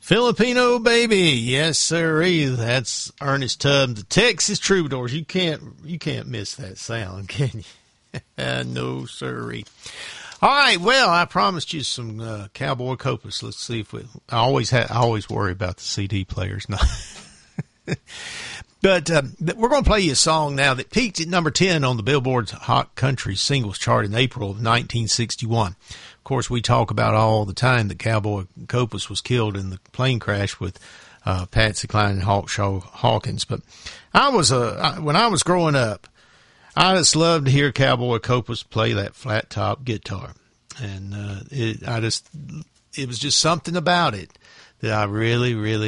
Filipino Baby, yes sirree. That's Ernest Tubb, the Texas Troubadours. You can't miss that sound, can you? No sirree. All right, well, I promised you some Cowboy Copas. Let's see if I always worry about the CD players. No. But we're going to play you a song now that peaked at number 10 on the Billboard's Hot Country Singles Chart in April of 1961. Of course, we talk about all the time that Cowboy Copas was killed in the plane crash with Patsy Cline and Hawkshaw Hawkins. But when I was growing up, I just loved to hear Cowboy Copas play that flat top guitar, and it was just something about it that I really, really